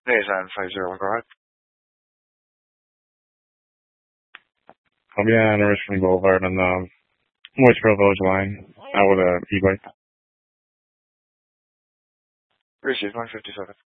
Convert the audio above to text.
Nissan 50, go ahead. I'll be on Richmond Boulevard on the Whitesboro Village line out with a e-bike. Received 157.